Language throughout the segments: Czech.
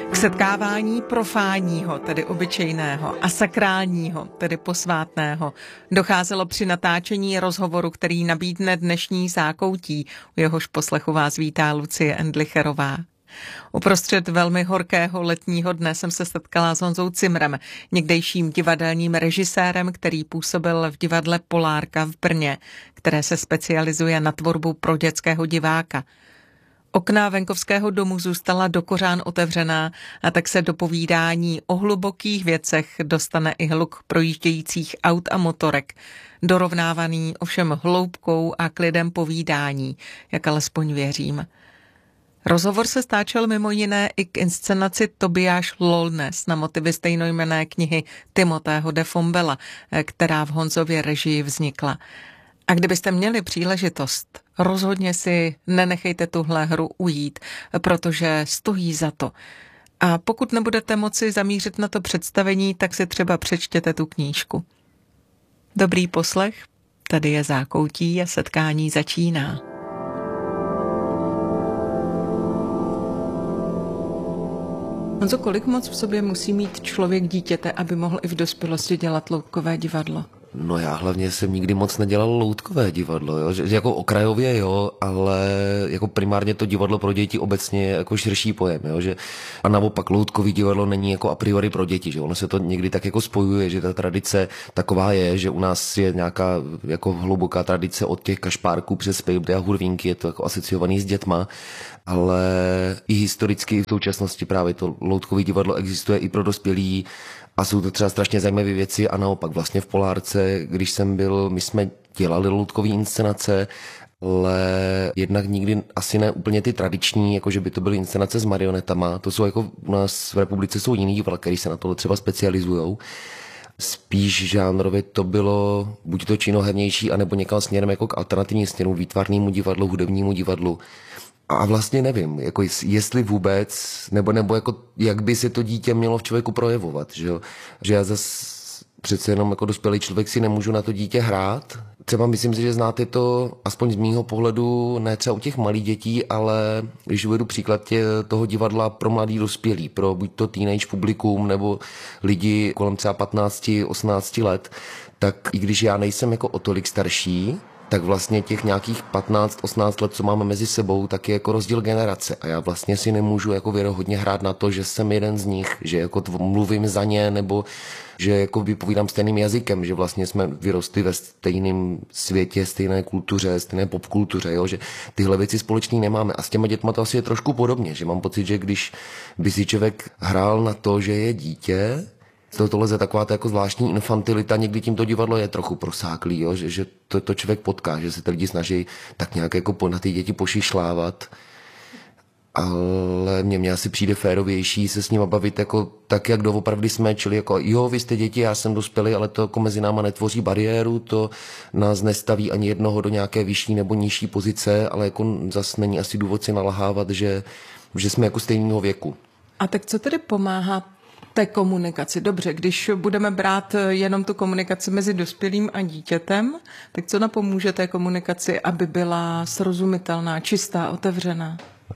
K setkávání profánního, tedy obyčejného, a sakrálního, tedy posvátného, docházelo při natáčení rozhovoru, který nabídne dnešní Zákoutí. U jehož poslechu vás vítá Lucie Endlicherová. Uprostřed velmi horkého letního dne jsem se setkala s Honzou Zimrem, někdejším divadelním režisérem, který působil v divadle Polárka v Brně, které se specializuje na tvorbu pro dětského diváka. Okna venkovského domu zůstala dokořán otevřená a tak se do povídání o hlubokých věcech dostane i hluk projíždějících aut a motorek, dorovnávaný ovšem hloubkou a klidem povídání, jak alespoň věřím. Rozhovor se stáčel mimo jiné i k inscenaci Tobiáš Lolnes na motivy stejnojmenné knihy Timotého de Fombella, která v Honzově režii vznikla. A kdybyste měli příležitost, rozhodně si nenechejte tuhle hru ujít, protože stojí za to. A pokud nebudete moci zamířit na to představení, tak si třeba přečtěte tu knížku. Dobrý poslech, tady je Zákoutí a setkání začíná. Honzo, kolik moc v sobě musí mít člověk dítěte, aby mohl i v dospělosti dělat loutkové divadlo? No já hlavně jsem nikdy moc nedělal loutkové divadlo, jo? Že jako okrajově jo, ale jako primárně to divadlo pro děti obecně je jako širší pojem, jo? Že a naopak loutkový divadlo není jako a priori pro děti, že ono se to někdy tak jako spojuje, že ta tradice taková je, že u nás je nějaká jako hluboká tradice od těch kašpárků přes pejbdy a hurvínky, je to jako asociovaný s dětma, ale i historicky i v současnosti právě to loutkové divadlo existuje i pro dospělí. A jsou to třeba strašně zajímavé věci a naopak vlastně v Polárce, když jsem byl, my jsme dělali loutkové inscenace, ale jednak nikdy asi ne úplně ty tradiční, jako že by to byly inscenace s marionetama. To jsou jako u nás v republice jsou jiný divadla, který se na tohle třeba specializujou. Spíš žánrově to bylo buď to činohernější, anebo někam směrem jako k alternativním směrům, výtvarnému divadlu, hudebnímu divadlu. A vlastně nevím, jako jestli vůbec, nebo jako jak by se to dítě mělo v člověku projevovat, že já zase přece jenom jako dospělý člověk si nemůžu na to dítě hrát. Třeba myslím si, že znáte to, aspoň z mýho pohledu, ne třeba u těch malých dětí, ale když uvedu příklad toho divadla pro mladý dospělí, pro buď to teenage publikum, nebo lidi kolem třeba 15-18 let, tak i když já nejsem jako o tolik starší, tak vlastně těch nějakých 15-18 let, co máme mezi sebou, tak je jako rozdíl generace. A já vlastně si nemůžu jako věrohodně hrát na to, že jsem jeden z nich, že jako mluvím za ně, nebo že jako vypovídám stejným jazykem, že vlastně jsme vyrostli ve stejném světě, stejné kultuře, stejné popkultuře, jo? Že tyhle věci společný nemáme. A s těma dětma to asi je trošku podobně, že mám pocit, že když by si člověk hrál na to, že je dítě, to leze taková ta jako zvláštní infantilita, někdy tímto divadlo je trochu prosáklý, jo? Že to člověk potká, že se ty lidi snaží tak nějak jako na ty děti pošišlávat, ale mně asi přijde férovější se s nima bavit jako tak, jak doopravdy jsme, čili jako jo, vy jste děti, já jsem dospělý, ale to jako mezi náma netvoří bariéru, to nás nestaví ani jednoho do nějaké vyšší nebo nižší pozice, ale jako zase není asi důvod si nalahávat, že jsme jako stejného věku. A tak co tedy pomáhá té komunikaci? Dobře, když budeme brát jenom tu komunikaci mezi dospělým a dítětem, tak co napomůže té komunikaci, aby byla srozumitelná, čistá, otevřená?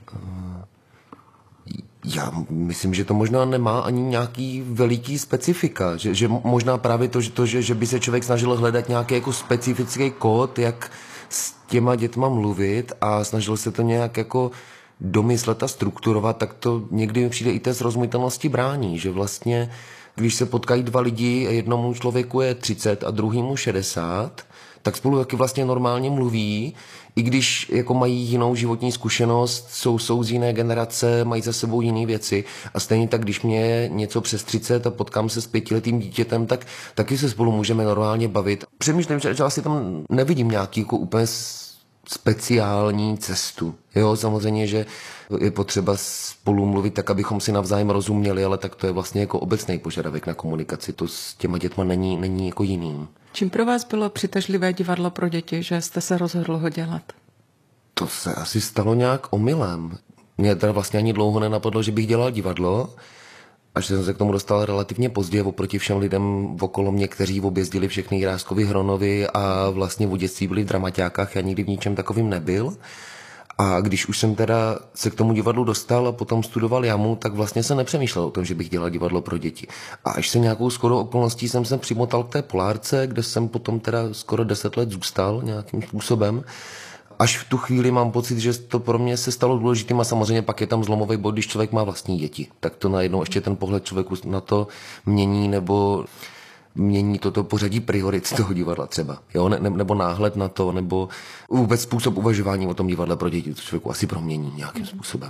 Já myslím, že to možná nemá ani nějaký veliký specifika, že možná právě že by se člověk snažil hledat nějaký jako specifický kód, jak s těma dětma mluvit a snažil se to nějak jako domyslet a strukturovat, tak to někdy mi přijde i té srozumitelnosti brání, že vlastně, když se potkají dva lidi, jednomu člověku je 30 a druhýmu 60, tak spolu taky vlastně normálně mluví, i když jako mají jinou životní zkušenost, jsou z jiné generace, mají za sebou jiné věci a stejně tak, když mě je něco přes 30 a potkám se s 5letým dítětem, tak taky se spolu můžeme normálně bavit. Přemýšlím, že asi tam nevidím nějaký jako úplně speciální cestu. Jo, samozřejmě, že je potřeba spolu mluvit tak, abychom si navzájem rozuměli, ale tak to je vlastně jako obecný požadavek na komunikaci. To s těma dětma není jako jiným. Čím pro vás bylo přitažlivé divadlo pro děti, že jste se rozhodl ho dělat? To se asi stalo nějak omylem. Mě teda vlastně ani dlouho nenapadlo, že bych dělal divadlo, až jsem se k tomu dostal relativně pozdě oproti všem lidem okolo mě, kteří objezdili všechny Jiráskové Hronovy a vlastně v dětství byli v dramaťákách, já nikdy v ničem takovým nebyl. A když už jsem teda se k tomu divadlu dostal a potom studoval jamu, tak vlastně jsem nepřemýšlel o tom, že bych dělal divadlo pro děti. A až se nějakou shodou okolností jsem se přimotal k té Polárce, kde jsem potom teda skoro 10 let zůstal nějakým způsobem. Až v tu chvíli mám pocit, že to pro mě se stalo důležitým a samozřejmě pak je tam zlomový bod, když člověk má vlastní děti. Tak to najednou ještě ten pohled člověku na to mění nebo mění toto pořadí priorit toho divadla třeba. Jo? Nebo náhled na to, nebo vůbec způsob uvažování o tom divadle pro děti. To člověku asi promění nějakým způsobem.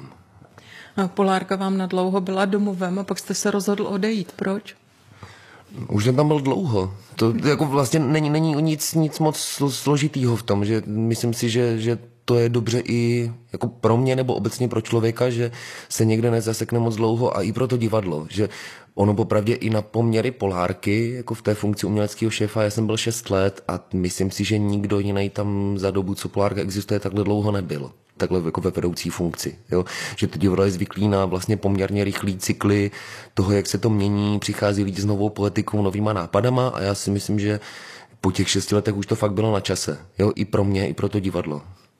A Polárka vám na dlouho byla domovem a pak jste se rozhodl odejít. Proč? Už jsem tam byl dlouho. To jako vlastně není nic moc složitýho v tom, že myslím si, že to je dobře i jako pro mě nebo obecně pro člověka, že se někde nezasekne moc dlouho a i pro to divadlo, že ono popravdě i na poměry Polárky, jako v té funkci uměleckého šéfa, já jsem byl 6 let a myslím si, že nikdo jiný tam za dobu, co Polárka existuje, takhle dlouho nebyl. Takhle jako ve vedoucí funkci. Jo? Že to divadlo je zvyklý na vlastně poměrně rychlý cykly toho, jak se to mění, přichází lidi s novou politikou, novýma nápadama a já si myslím, že po těch 6 letech už to fakt bylo na čase. Jo? I pro mě, i pro to divadlo.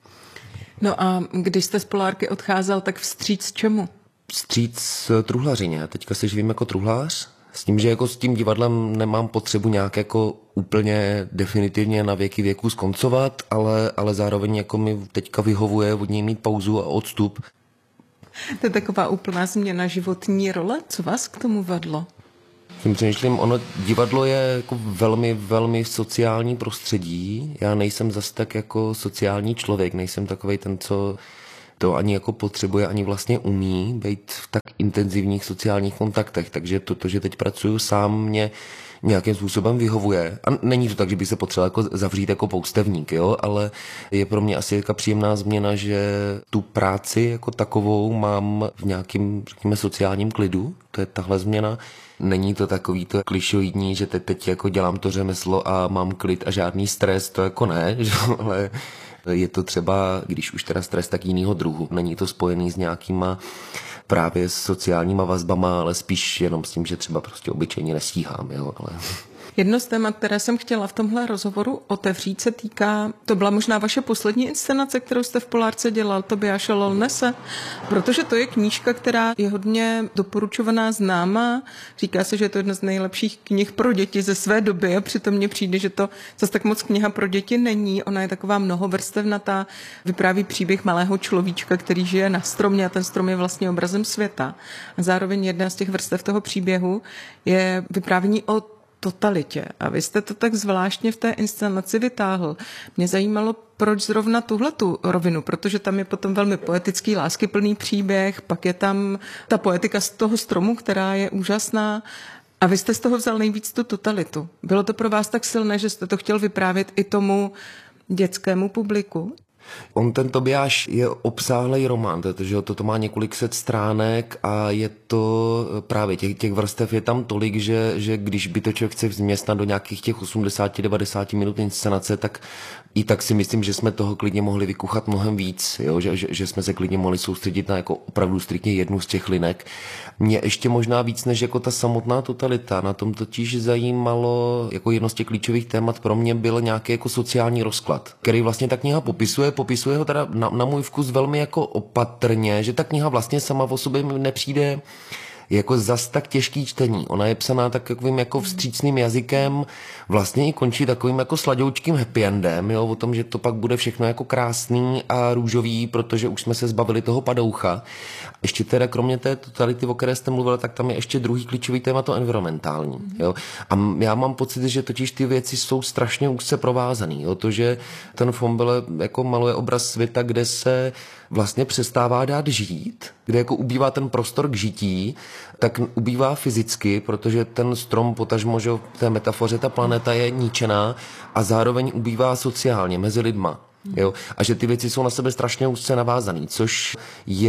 No a když jste z Polárky odcházel, tak vstříc čemu? Vstříc truhlařině. Teďka se živím jako truhlář. S tím, že jako s tím divadlem nemám potřebu nějak jako úplně definitivně na věky věku skoncovat, ale zároveň jako mi teďka vyhovuje od něj mít pauzu a odstup. To je taková úplná změna životní role. Co vás k tomu vedlo? Tím přemýšlím, ono divadlo je jako velmi, velmi sociální prostředí. Já nejsem zas tak jako sociální člověk, nejsem takovej ten, co to ani jako potřebuje, ani vlastně umí být v tak intenzivních sociálních kontaktech. Takže to, že teď pracuju sám, mě nějakým způsobem vyhovuje. A není to tak, že by se potřeboval jako zavřít jako poustevník, jo? Ale je pro mě asi jako příjemná změna, že tu práci jako takovou mám v nějakým, řekněme, sociálním klidu. To je tahle změna. Není to takový to klišoidní, že teď jako dělám to řemeslo a mám klid a žádný stres, to jako ne, že? Ale je to třeba, když už teda stres, tak jinýho druhu. Není to spojený s nějakýma právě sociálníma vazbama, ale spíš jenom s tím, že třeba prostě obyčejně nestíhám, jo, ale... Jedno z témat, které jsem chtěla v tomhle rozhovoru otevřít, se týká, to byla možná vaše poslední inscenace, kterou jste v Polárce dělal, Tobiáše Lolnese, protože to je knížka, která je hodně doporučovaná, známá. Říká se, že je to jedna z nejlepších knih pro děti ze své doby a přitom mně přijde, že to zase tak moc kniha pro děti není. Ona je taková mnohovrstevnatá, vypráví příběh malého človíčka, který žije na stromě a ten strom je vlastně obrazem světa. A zároveň jedna z těch vrstev toho příběhu je vyprávění o totalitě. A vy jste to tak zvláštně v té inscenaci vytáhl. Mě zajímalo, proč zrovna tuhletu rovinu, protože tam je potom velmi poetický, láskyplný příběh, pak je tam ta poetika z toho stromu, která je úžasná. A vy jste z toho vzal nejvíc tu totalitu. Bylo to pro vás tak silné, že jste to chtěl vyprávět i tomu dětskému publiku? On ten Tobiáš je obsáhlej román, protože toto má několik set stránek a je to právě těch vrstev je tam tolik, že když by to člověk chce vměstnat do nějakých těch 80-90 minut inscenace, tak i tak si myslím, že jsme toho klidně mohli vykuchat mnohem víc, jo? Že jsme se klidně mohli soustředit na jako opravdu striktně jednu z těch linek. Mě ještě možná víc než jako ta samotná totalita, na tom totiž zajímalo, jako jedno z těch klíčových témat pro mě byl nějaký jako sociální rozklad, který vlastně ta kniha popisuje ho teda na můj vkus velmi jako opatrně, že ta kniha vlastně sama o sobě nepřijde jako zas tak těžký čtení. Ona je psaná takovým jako vstřícným jazykem, vlastně i končí takovým jako sladoučkým happy endem, jo, o tom, že to pak bude všechno jako krásný a růžový, protože už jsme se zbavili toho padoucha. Ještě teda kromě té totality, o které jste mluvila, tak tam je ještě druhý klíčový téma, to environmentální. Jo. A já mám pocit, že totiž ty věci jsou strašně úzce provázaný. Jo. To, že ten Fombele jako maluje obraz světa, kde se vlastně přestává dát žít, kde jako ubývá ten prostor k žití, tak ubývá fyzicky, protože ten strom, potažmo, že v té metafoře ta planeta je ničená a zároveň ubývá sociálně mezi lidma. Jo? A že ty věci jsou na sebe strašně úzce navázaný, což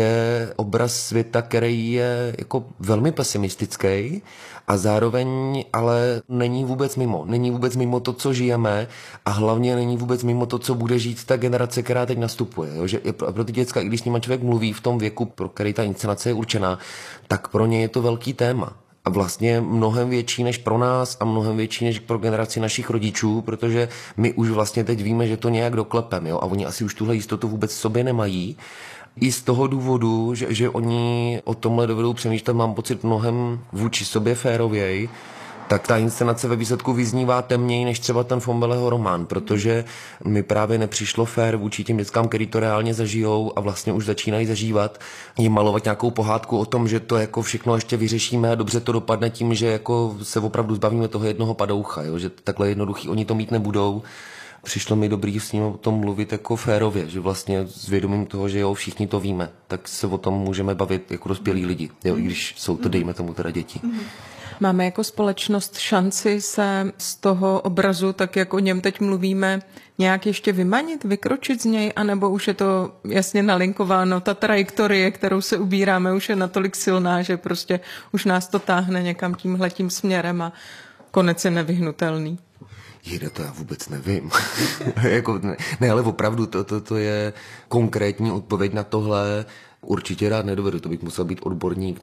je obraz světa, který je jako velmi pesimistický a zároveň ale není vůbec mimo. Není vůbec mimo to, co žijeme a hlavně není vůbec mimo to, co bude žít ta generace, která teď nastupuje. Jo? Že pro ty děcka, i když s nima člověk mluví v tom věku, pro který ta inscenace je určená, tak pro ně je to velký téma. a vlastně mnohem větší než pro nás a mnohem větší než pro generaci našich rodičů, protože my už vlastně teď víme, že to nějak doklepem, jo, a oni asi už tuhle jistotu vůbec v sobě nemají. I z toho důvodu, že oni o tomhle dovedou přemýšlet, mám pocit mnohem vůči sobě férověji, tak ta inscenace ve výsledku vyznívá temněji než třeba ten Fombeleho román, protože mi právě nepřišlo fér vůči těm dětskám, který to reálně zažijou a vlastně už začínají zažívat, jim malovat nějakou pohádku o tom, že to jako všechno ještě vyřešíme a dobře to dopadne tím, že jako se opravdu zbavíme toho jednoho padoucha, jo? Že takhle jednoduchý oni to mít nebudou. Přišlo mi dobrý s ním o tom mluvit jako férově, že vlastně s vědomím toho, že jo, všichni to víme, tak se o tom můžeme bavit jako dospělí lidi, jo, i když jsou to, dejme tomu, teda děti. Máme jako společnost šanci se z toho obrazu, tak jak o něm teď mluvíme, nějak ještě vymanit, vykročit z něj, anebo už je to jasně nalinkováno, ta trajektorie, kterou se ubíráme, už je natolik silná, že prostě už nás to táhne někam tímhletím směrem a konec je nevyhnutelný. Jde, to já vůbec nevím. Jako, ne, ale opravdu to je konkrétní odpověď na tohle. Určitě rád nedovedu, to bych musel být odborník,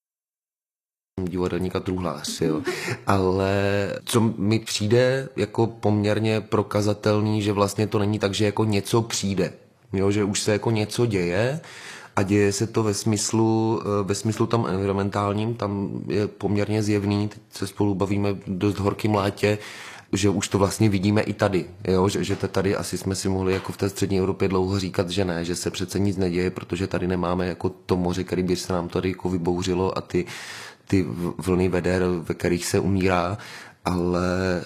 divadelník a truhlář, jo. Ale co mi přijde jako poměrně prokazatelný, že vlastně to není tak, že jako něco přijde, jo, že už se jako něco děje a děje se to ve smyslu tam environmentálním, tam je poměrně zjevný, teď se spolu bavíme dost horkým létě, že už to vlastně vidíme i tady, jo? Že tady asi jsme si mohli jako v té střední Evropě dlouho říkat, že ne, že se přece nic neděje, protože tady nemáme jako to moře, který by se nám tady jako vybouřilo a ty vlny veder, ve kterých se umírá, ale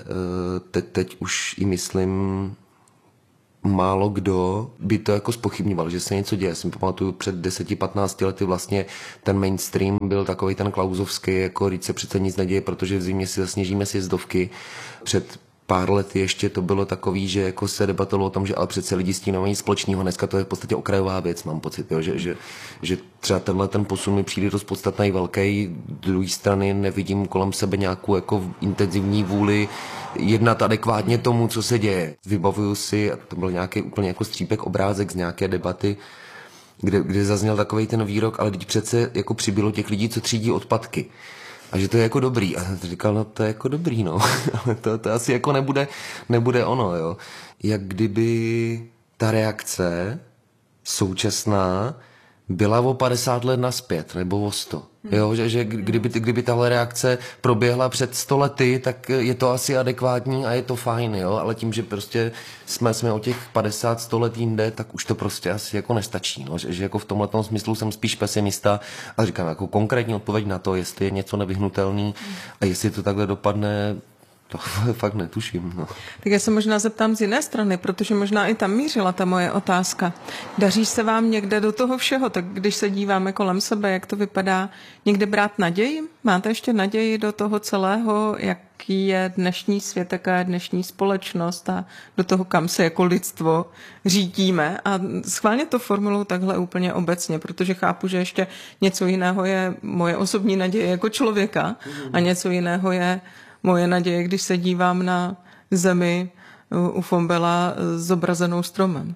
teď už i myslím, málo kdo by to jako zpochybňoval, že se něco děje. Já si pamatuju, před 10-15 lety vlastně ten mainstream byl takový ten klauzovský, jako říct se přece nic neděje, protože v zimě si zasněžíme sjezdovky. Před pár lety ještě to bylo takový, že jako se debatovalo o tom, že ale přece lidi s tím nemají společného. Dneska to je v podstatě okrajová věc, mám pocit, jo, že třeba ten posun mi přijde dost podstatný velký. Z druhé strany nevidím kolem sebe nějakou jako intenzivní vůli jednat adekvátně tomu, co se děje. Vybavuju si, a to byl nějaký úplně jako střípek obrázek z nějaké debaty, kde zazněl takovej ten výrok, ale teď přece jako přibylo těch lidí, co třídí odpadky. A že to je jako dobrý. A říkal, no to je jako dobrý, no. Ale to asi jako nebude ono, jo. Jak kdyby ta reakce současná byla o 50 let naspět, nebo o 100. Jo, že kdyby tahle reakce proběhla před 100 lety, tak je to asi adekvátní a je to fajn, jo, ale tím, že prostě jsme o těch 50-100 let jinde, tak už to prostě asi jako nestačí, no, že jako v tomhletom smyslu jsem spíš pesimista a říkám, jako konkrétní odpověď na to, jestli je něco nevyhnutelný a jestli to takhle dopadne, to fakt netuším. No. Tak já se možná zeptám z jiné strany, protože možná i tam mířila ta moje otázka. Daří se vám někde do toho všeho, tak když se díváme kolem sebe, jak to vypadá, někde brát naději? Máte ještě naději do toho celého, jaký je dnešní svět, jaká je dnešní společnost a do toho, kam se jako lidstvo řídíme? A schválně to formuluji takhle úplně obecně, protože chápu, že ještě něco jiného je moje osobní naděje jako člověka a něco jiného je moje naděje, když se dívám na zemi u Fombela zobrazenou stromem.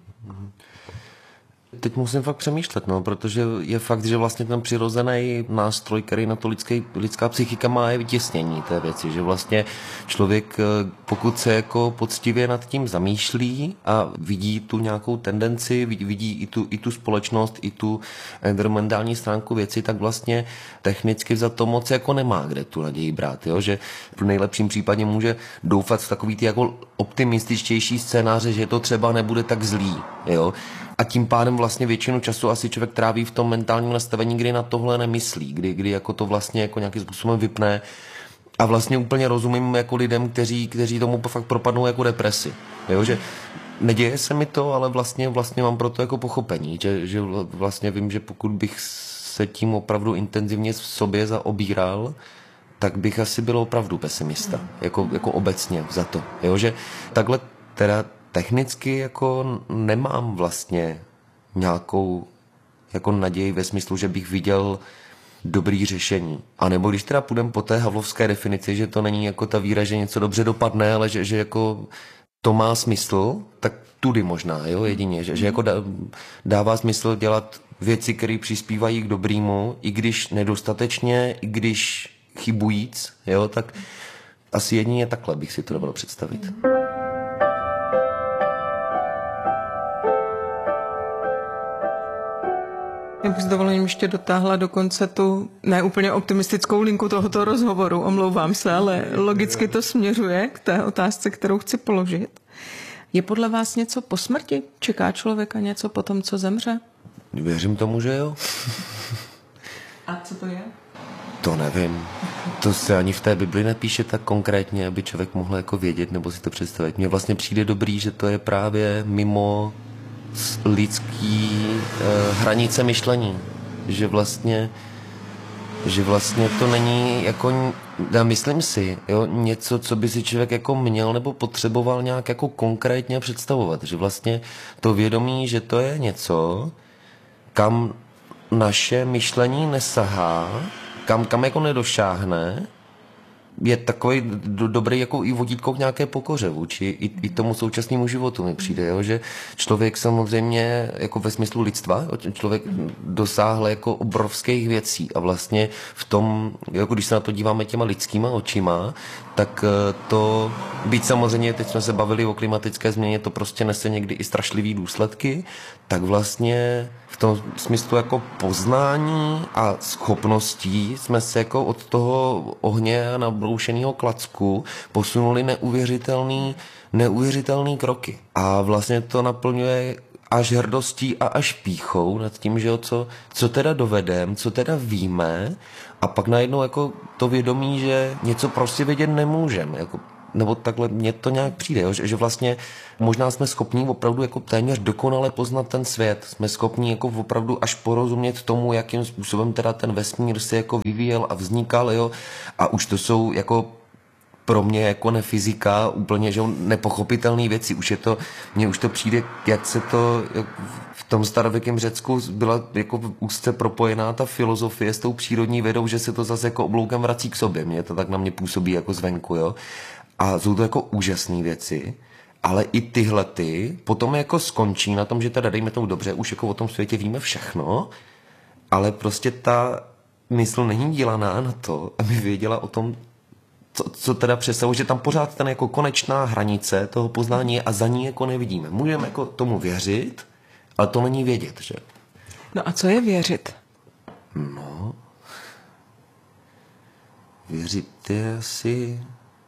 Teď musím fakt přemýšlet, no, protože je fakt, že vlastně ten přirozený nástroj, který na to lidská psychika má, je vytěsnění té věci, že vlastně člověk, pokud se jako poctivě nad tím zamýšlí a vidí tu nějakou tendenci, vidí i tu společnost, i tu environmentální stránku věci, tak vlastně technicky za to moc jako nemá kde tu naději brát, jo? Že v nejlepším případě může doufat v takový ty jako optimističtější scénáře, že to třeba nebude tak zlý, jo? A tím pádem vlastně většinu času asi člověk tráví v tom mentálním nastavení, kdy na tohle nemyslí, kdy jako to vlastně jako nějakým způsobem vypne a vlastně úplně rozumím jako lidem, kteří tomu fakt propadnou jako depresi. Jo, že neděje se mi to, ale vlastně mám pro to jako pochopení, že vlastně vím, že pokud bych se tím opravdu intenzivně v sobě zaobíral, tak bych asi byl opravdu pesimista, jako obecně za to. Jo, že takhle teda technicky jako nemám vlastně nějakou jako naději ve smyslu, že bych viděl dobrý řešení. A nebo když teda půjdem po té havlovské definici, že to není jako ta víra, že něco dobře dopadne, ale že jako to má smysl, tak tudy možná, jo, jedině, že jako dává smysl dělat věci, které přispívají k dobrýmu, i když nedostatečně, i když chybujíc, jo, tak asi jedině takhle bych si to dovedl představit. Já bych s dovolením ještě dotáhla do konce tu neúplně optimistickou linku tohoto rozhovoru, omlouvám se, ale logicky to směřuje k té otázce, kterou chci položit. Je podle vás něco po smrti? Čeká člověka něco po tom, co zemře? Věřím tomu, že jo. A co to je? To nevím. To se ani v té Bibli nepíše tak konkrétně, aby člověk mohl jako vědět nebo si to představit. Mně vlastně přijde dobrý, že to je právě mimo lidský hranice myšlení. Že vlastně to není jako, já myslím si, jo, něco, co by si člověk jako měl nebo potřeboval nějak jako konkrétně představovat. Že vlastně to vědomí, že to je něco, kam naše myšlení nesahá, kam jako nedošáhne, je takový dobrý jako i vodítko k nějaké pokoře vůči i tomu současnému životu mi přijde, jo? Že člověk samozřejmě jako ve smyslu lidstva, člověk dosáhl jako obrovských věcí a vlastně v tom, jako když se na to díváme těma lidskýma očima, tak to být samozřejmě, teď jsme se bavili o klimatické změně, to prostě nese někdy i strašlivý důsledky, tak vlastně v tom smyslu jako poznání a schopností jsme se jako od toho ohně a nabroušeného klacku posunuli neuvěřitelný kroky. A vlastně to naplňuje až hrdostí a až pýchou nad tím, že jo, co teda dovedem, co teda víme, a pak najednou jako to vědomí, že něco prostě vědět nemůžeme, jako nebo takhle mně to nějak přijde, jo? Že vlastně možná jsme schopní opravdu jako téměř dokonale poznat ten svět. Jsme schopní jako opravdu až porozumět tomu, jakým způsobem teda ten vesmír se jako vyvíjel a vznikal, jo? A už to jsou jako pro mě jako nefyzika úplně, že nepochopitelné věci. Mně už to přijde, jak se to v tom starověkém Řecku byla jako úzce propojená ta filozofie s tou přírodní vědou, že se to zase jako obloukem vrací k sobě. Mně to tak na mě působí jako zvenku, jo. A jsou to jako úžasné věci, ale i tyhlety potom jako skončí na tom, že teda dejme tomu dobře, už jako o tom světě víme všechno, ale prostě ta mysl není dělaná na to, aby věděla o tom, co teda představuje, že tam pořád ten jako konečná hranice toho poznání je a za ní jako nevidíme. Můžeme jako tomu věřit, ale to není vědět, že? No a co je věřit? No, věřit je asi...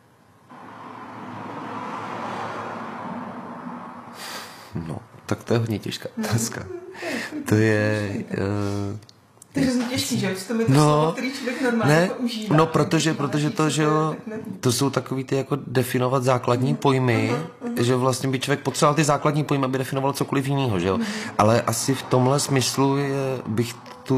No, tak to je hodně těžká otázka. To je... To je hrozně těžký, že? To je to slovo, který člověk normálně používá. No, protože to, že jo, to jsou takový ty jako definovat základní pojmy, že vlastně by člověk potřeboval ty základní pojmy, aby definoval cokoliv jiného, že jo. Ale asi v tomhle smyslu bych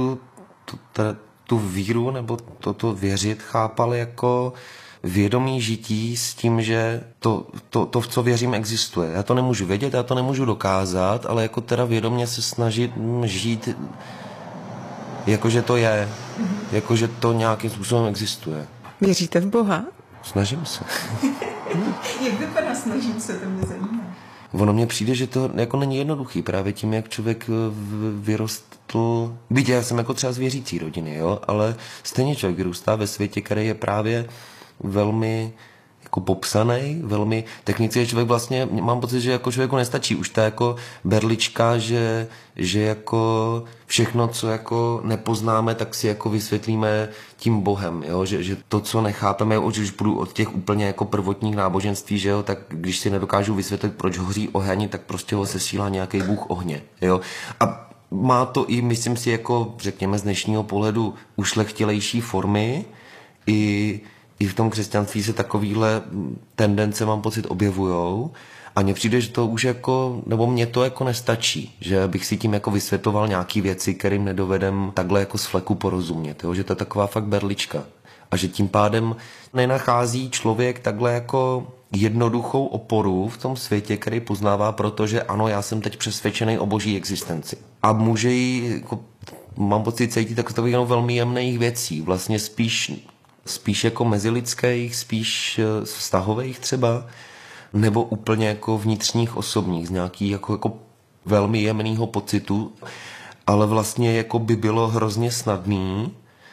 tu víru nebo toto věřit chápal jako vědomí žití s tím, že to, v co věřím, existuje. Já to nemůžu vědět, já to nemůžu dokázat, ale jako teda vědomě se snažit žít jakože to je, jakože to nějakým způsobem existuje. Věříte v Boha? Snažím se. Jak vypadá snažím se, to mě zajímá. Ono mně přijde, že to jako není jednoduchý, právě tím, jak člověk vyrostl. Víte, já jsem jako třeba z věřící rodiny, jo, ale stejně člověk vyrůstá ve světě, který je právě velmi jako popsaný, velmi technicky, člověk vlastně, mám pocit, že jako člověku nestačí už ta jako berlička, že jako všechno, co jako nepoznáme, tak si jako vysvětlíme tím Bohem, jo? Že to, co nechápeme, když půjdu od těch úplně jako prvotních náboženství, že jo, tak když si nedokážu vysvětlit, proč hoří oheň, tak prostě ho sesílá nějaký bůh ohně, jo. A má to i, myslím si, jako řekněme z dnešního pohledu ušlechtilejší formy, i v tom křesťanství se takovýhle tendence, mám pocit, objevujou. A mně přijde, že to už jako, nebo mně to jako nestačí, že bych si tím jako vysvětloval nějaký věci, kterým nedovedem takhle jako z fleku porozumět, jo? Že to je taková fakt berlička. A že tím pádem nenachází člověk takhle jako jednoduchou oporu v tom světě, který poznává, protože ano, já jsem teď přesvědčený o boží existenci. A může jí, jako, mám pocit, cítit takových velmi jemných věcí, vlastně spíš jako mezilidských, spíš vztahových třeba, nebo úplně jako vnitřních osobních, z nějaký jako velmi jemného pocitu, ale vlastně jako by bylo hrozně snadný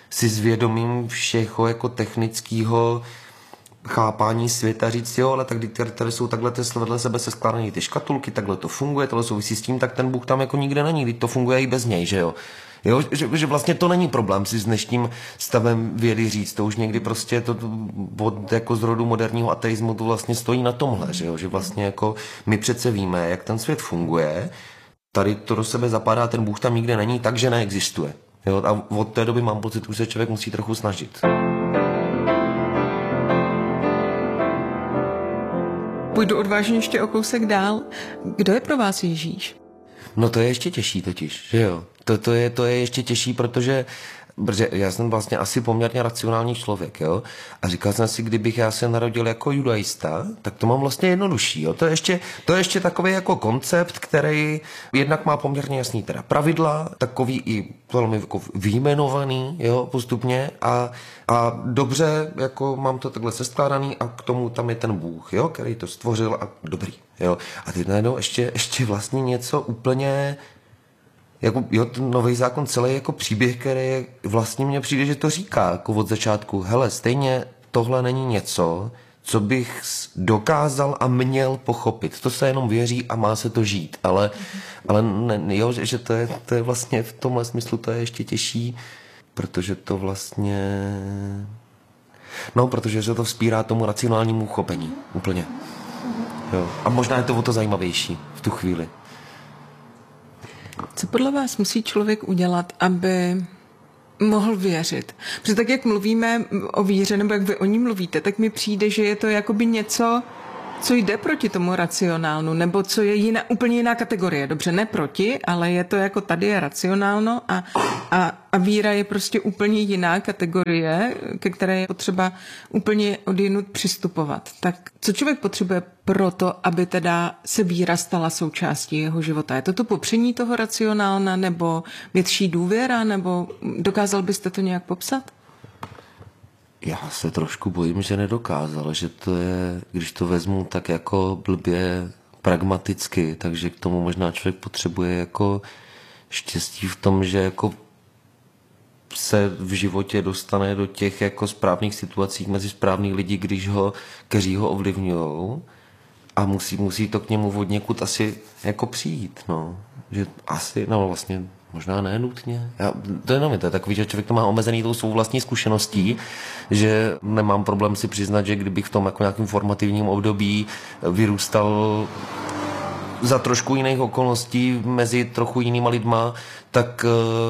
si s vědomím všeho jako technického chápání světa říct, jo, ale tak tady jsou takhle vedle sebe se skládají ty škatulky, takhle to funguje, tohle souvisí s tím, tak ten Bůh tam jako nikde není, teď to funguje i bez něj, že jo. Jo, že vlastně to není problém si s dnešním stavem vědy říct, to už někdy prostě to od jako z rodu moderního ateismu to vlastně stojí na tomhle, že jo, že vlastně jako my přece víme, jak ten svět funguje, tady to do sebe zapadá, ten Bůh tam nikde není, takže neexistuje. Jo, a od té doby mám pocit, že se člověk musí trochu snažit. Půjdu odvážně ještě o kousek dál. Kdo je pro vás Ježíš? No to je ještě těžší totiž, že jo. To je ještě těžší, protože já jsem vlastně asi poměrně racionální člověk, jo. A říkal jsem si, kdybych já se narodil jako judaista, tak to mám vlastně jednodušší, jo. To je ještě takový jako koncept, který jednak má poměrně jasný teda pravidla, takový i velmi jako vyjmenovaný, jo, postupně a dobře, jako mám to takhle seskládaný a k tomu tam je ten Bůh, jo, který to stvořil a dobrý, jo. A teď najednou ještě vlastně něco úplně jako, jo, ten Nový zákon celý jako příběh, který vlastně mně přijde, že to říká jako od začátku. Hele, stejně tohle není něco, co bych dokázal a měl pochopit. To se jenom věří a má se to žít. Ale ne, jo, že to je vlastně v tomhle smyslu to je ještě těžší, protože to vlastně... No, protože se to vzpírá tomu racionálnímu uchopení. Úplně. Jo. A možná je to o to zajímavější v tu chvíli. Co podle vás musí člověk udělat, aby mohl věřit? Protože tak, jak mluvíme o víře, nebo jak vy o ní mluvíte, tak mi přijde, že je to jakoby něco, co jde proti tomu racionálnu, nebo co je úplně jiná kategorie. Dobře, ne proti, ale je to jako tady je racionálno a víra je prostě úplně jiná kategorie, ke které je potřeba úplně odjinud přistupovat. Tak co člověk potřebuje pro to, aby teda se víra stala součástí jeho života? Je to popření toho racionálna, nebo větší důvěra, nebo dokázal byste to nějak popsat? Já se trošku bojím, že nedokázal, že to je, když to vezmu tak jako blbě pragmaticky, takže k tomu možná člověk potřebuje jako štěstí v tom, že jako se v životě dostane do těch jako správných situací mezi správný lidi, kteří ho ovlivňujou a musí to k němu od někud asi jako přijít, no. Že asi, no vlastně možná ne nutně. To je takový, že člověk to má omezený tou svou vlastní zkušeností, že nemám problém si přiznat, že kdybych v tom jako nějakým formativním období vyrůstal za trošku jiných okolností mezi trochu jinýma lidma, tak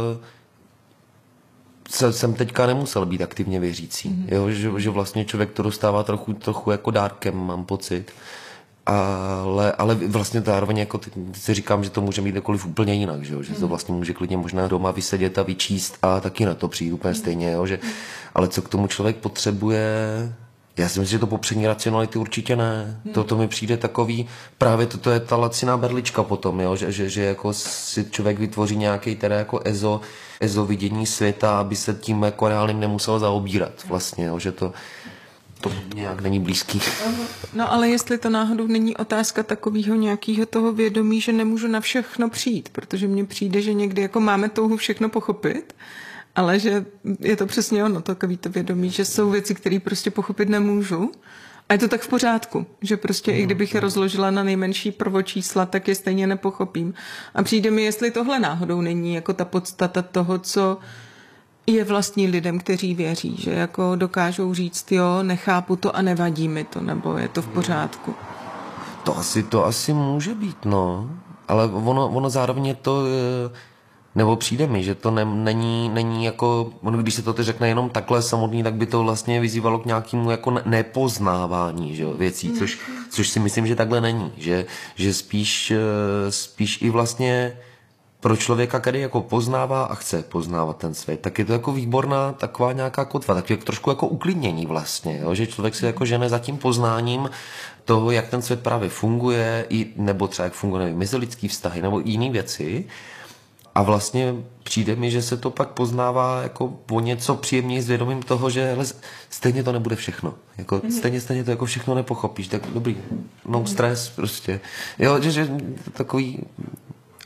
jsem teďka nemusel být aktivně věřící. Jo? Že vlastně člověk to dostává trochu jako dárkem, mám pocit. Ale vlastně zároveň jako si říkám, že to může být kdekoliv úplně jinak, že to vlastně může klidně možná doma vysedět a vyčíst a taky na to přijít úplně stejně, jo? Ale co k tomu člověk potřebuje, já si myslím, že to popření racionality určitě ne. To mi přijde takový, právě to je ta laciná berlička potom, jo? Že jako si člověk vytvoří nějaký teda jako ezo vidění světa, aby se tím jako reálným nemusel zaobírat vlastně, jo? Že to nějak není blízký. No ale jestli to náhodou není otázka takového nějakého toho vědomí, že nemůžu na všechno přijít, protože mně přijde, že někdy jako máme touhu všechno pochopit, ale že je to přesně ono, takový to vědomí, že jsou věci, které prostě pochopit nemůžu. A je to tak v pořádku, že prostě i kdybych je rozložila na nejmenší prvočísla, tak je stejně nepochopím. A přijde mi, jestli tohle náhodou není jako ta podstata toho, co je vlastní lidem, kteří věří, že jako dokážou říct, jo, nechápu to a nevadí mi to, nebo je to v pořádku. To asi může být, no. Ale ono zároveň je to, nebo přijde mi, že to není jako, když se to ty řekne jenom takhle samotný, tak by to vlastně vyzývalo k nějakému jako nepoznávání, že jo, věcí, což si myslím, že takhle není, že spíš i vlastně pro člověka, který jako poznává a chce poznávat ten svět, tak je to jako výborná taková nějaká kotva, tak je trošku jako uklidnění vlastně, jo? Že člověk se jako žene za tím poznáním toho, jak ten svět právě funguje, nebo třeba jak funguje, nevím, mezilidský vztahy, nebo jiné věci. A vlastně přijde mi, že se to pak poznává jako o něco příjemněji s vědomím toho, že hele, stejně to nebude všechno. Jako, stejně to jako všechno nepochopíš, tak dobrý, no stres prostě. Jo, že takový...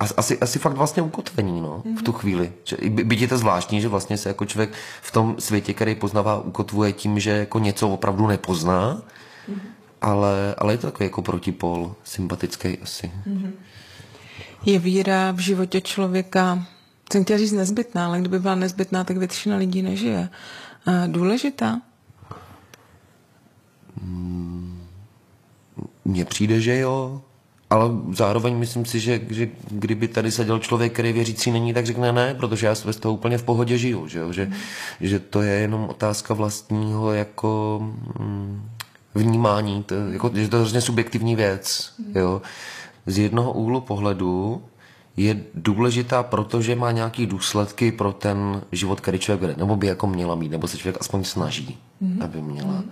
asi fakt vlastně ukotvení, no, v tu chvíli. Byť je to zvláštní, že vlastně se jako člověk v tom světě, který poznává, ukotvuje tím, že jako něco opravdu nepozná, ale je to takový jako protipol, sympatický asi. Je víra v životě člověka, jsem chtěla říct nezbytná, ale kdyby byla nezbytná, tak většina lidí nežije. Důležitá? Mně přijde, že jo, ale zároveň myslím si, že kdyby tady seděl člověk, který věřící není, tak řekne ne, protože já z toho úplně v pohodě žiju, že jo? Že to je jenom otázka vlastního jako vnímání, že to je hrozně subjektivní věc. Jo? Z jednoho úhlu pohledu je důležitá, protože má nějaký důsledky pro ten život, který člověk vede, nebo by jako měla mít, nebo se člověk aspoň snaží, aby měla.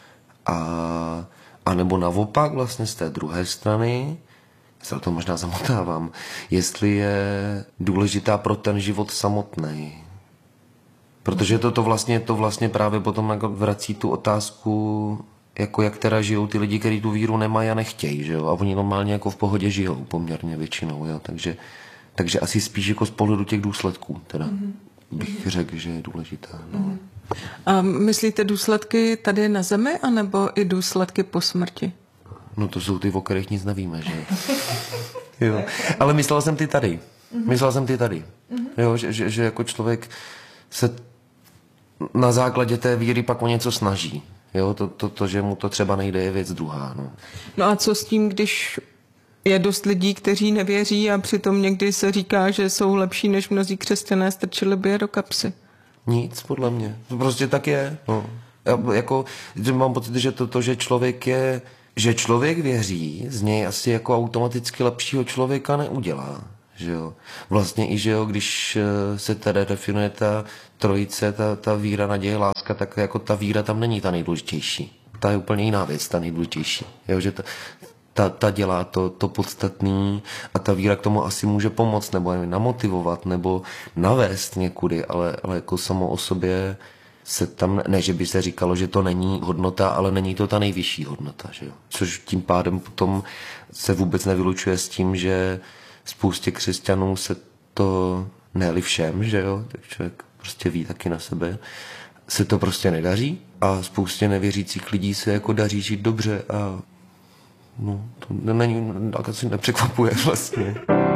A nebo naopak vlastně z té druhé strany, se o to možná zamotávám, jestli je důležitá pro ten život samotný. Protože to vlastně právě potom jako vrací tu otázku, jako jak teda žijou ty lidi, kteří tu víru nemají a nechtějí, že jo? A oni normálně jako v pohodě žijou poměrně většinou, jo? Takže asi spíš jako z pohledu těch důsledků teda bych řekl, že je důležitá. No. A myslíte důsledky tady na zemi, anebo i důsledky po smrti? No to jsou ty, o kterých nic nevíme, že jo. Ale myslel jsem ty tady. Jo, že jako člověk se na základě té víry pak o něco snaží. Jo, to, že mu to třeba nejde, je věc druhá. No a co s tím, když je dost lidí, kteří nevěří a přitom někdy se říká, že jsou lepší než mnozí křesťané, strčili by je do kapsy? Nic, podle mě. To prostě tak je. No. Že mám pocit, že že člověk věří, z něj asi jako automaticky lepšího člověka neudělá. Že jo. Vlastně i, že jo, když se teda definuje ta trojice, ta víra, naděje, láska, tak jako ta víra tam není ta nejdůležitější. Ta je úplně jiná věc, ta nejdůležitější. Jo, že ta dělá to podstatný a ta víra k tomu asi může pomoct, nebo namotivovat, nebo navést někudy, ale jako samo o sobě se tam, ne, že by se říkalo, že to není hodnota, ale není to ta nejvyšší hodnota, že jo. Což tím pádem potom se vůbec nevylučuje s tím, že spoustě křesťanů se to, ne-li všem, že jo, tak člověk prostě ví taky na sebe, se to prostě nedaří a spoustě nevěřících lidí se jako daří žít dobře a no, to není, tak asi nepřekvapuje vlastně.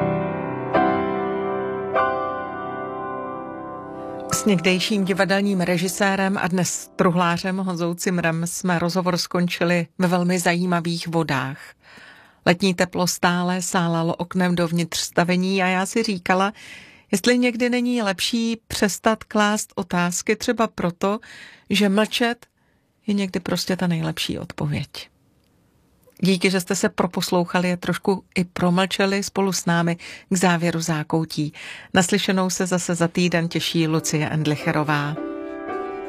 S někdejším divadelním režisérem a dnes truhlářem Honzou Cimrem jsme rozhovor skončili ve velmi zajímavých vodách. Letní teplo stále sálalo oknem dovnitř stavení a já si říkala, jestli někdy není lepší přestat klást otázky třeba proto, že mlčet je někdy prostě ta nejlepší odpověď. Díky, že jste se proposlouchali a trošku i promlčeli spolu s námi k závěru Zákoutí. Naslyšenou se zase za týden těší Lucie Endlicherová.